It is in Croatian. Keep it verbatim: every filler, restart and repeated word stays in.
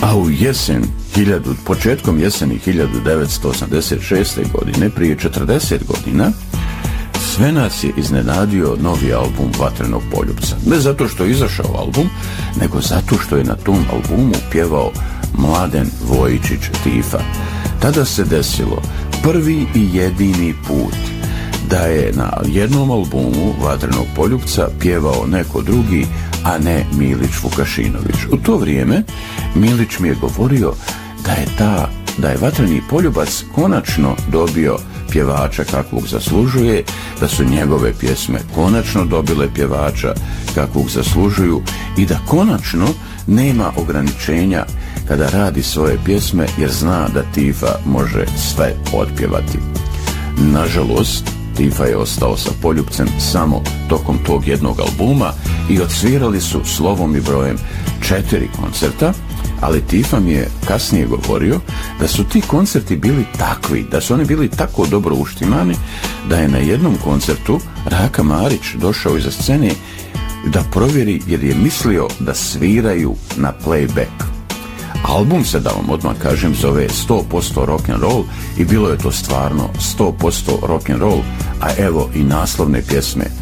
A u jesen, hiljadu, početkom jeseni hiljadu devetsto osamdeset šeste. godine, prije četrdeset godina, sve nas je iznenadio novi album Vatrenog poljupca. Ne zato što je izašao album, nego zato što je na tom albumu pjevao Mladen Vojičić Tifa. Tada se desilo prvi i jedini put da je na jednom albumu Vatrenog poljupca pjevao neko drugi, a ne Milić Vukašinović. U to vrijeme Milić mi je govorio da je ta, da je Vatreni poljubac konačno dobio pjevača kakvog zaslužuje, da su njegove pjesme konačno dobile pjevača kakvog zaslužuju i da konačno nema ograničenja kada radi svoje pjesme, jer zna da Tifa može sve otpjevati. Nažalost, Tifa je ostao sa poljupcem samo tokom tog jednog albuma i odsvirali su slovom i brojem četiri koncerta, ali Tifa mi je kasnije govorio da su ti koncerti bili takvi, da su oni bili tako dobro uštimani, da je na jednom koncertu Raka Marić došao iza scene da provjeri, jer je mislio da sviraju na playback. Album se, da vam odmah kažem, zove sto posto rock'n'roll i bilo je to stvarno sto posto rock'n'roll, a evo i naslovne pjesme